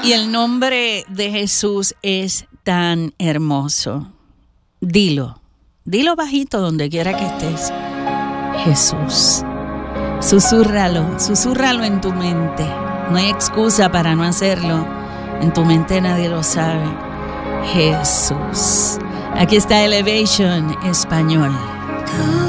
Y el nombre de Jesús es tan hermoso. Dilo bajito donde quiera que estés. Jesús. Susúrralo en tu mente. No hay excusa para no hacerlo. En tu mente nadie lo sabe. Jesús. Aquí está Elevation Español.